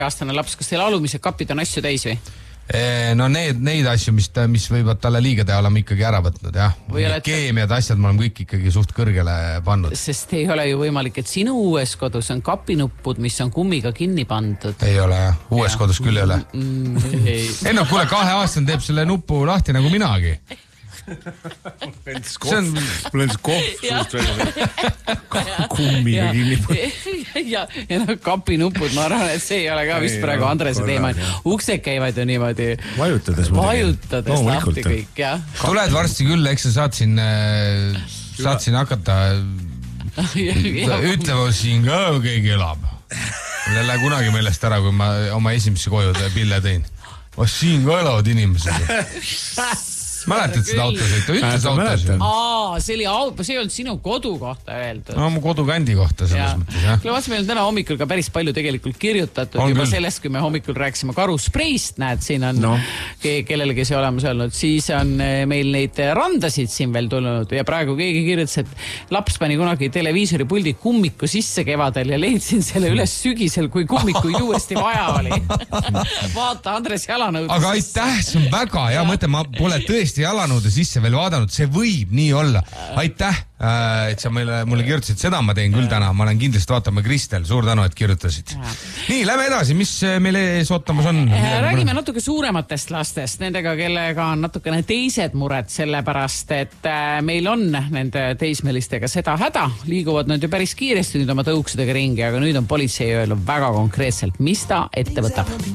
aastane laps, kas teil alumised kapid on asju täis või? No neid asju, mis võivad talle liiga teha, oleme ikkagi ära võtnud, jah. Keemiad asjad me oleme kõik ikkagi suht kõrgele pannud. Sest ei ole ju võimalik, et sinu uues kodus on kapinuppud, mis on kummiga kinni pandud. Ei ole, jah. Uues kodus küll ei ole. Kuule, 2 aastane teeb selle nupu lahti nagu minagi. Mul endis kohv suust välja kummiga kinni. Ja kapinupud, ma arvan, et see ei ole ka vist praegu Andrese teema. Uksed käivad ju niimoodi vajutades lahti kõik, jah. Tuled varsti küll, eks sa saatsin hakata ütlema siin ka keegi elab. Mul ei lähe kunagi meelest ära, kui ma oma esimesse koju pille tõin. Siin ka elavad inimesed. Mäletad seda autosõitu? Ütles autos. See ei olnud sinu kodu kohta öeldud. No, mu kodukandi kohta selles mõttes, jah. Meil on täna hommikul ka päris palju tegelikult kirjutatud juba sellest, kui me hommikul rääkisime karuspreist, näed, siin on kellelegi see olemas olnud, siis on meil neid randasid siin veel tulnud ja praegu keegi kirjutas, et laps pani kunagi televiisori puldi kummiku sisse kevadel ja leidsin selle üles sügisel, kui kummiku uuesti vaja oli. Vaata, Andres jalanõudus. Aga aitäh, see on väga hea mõte, ma pole tõesti jalanõude sisse veel vaadanud, see võib nii olla. Aitäh, et sa mulle kirjutasid, seda ma teen küll täna, ma olen kindlasti vaatama Kristel, suur tänu, et kirjutasid. Nii, lähme edasi, mis meile ees ootamas on? Räägime natuke suurematest lastest, nendega, kellega on natukene teised mured, sellepärast, et meil on nende teismelistega seda häda, liiguvad nad ju päris kiiresti nüüd oma tõuksidega ringi, aga nüüd on politsei öelnud väga konkreetselt, mis ta ette võtab.